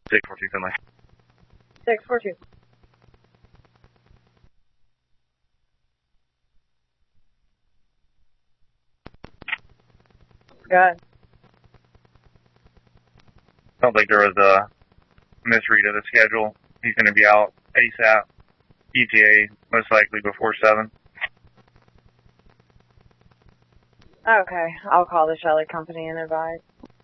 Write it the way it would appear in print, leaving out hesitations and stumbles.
642 Finley. 642. Good. I don't think there was a misread of the schedule. He's going to be out ASAP. ETA most likely before 7. Okay, I'll call the Shelley company and advise.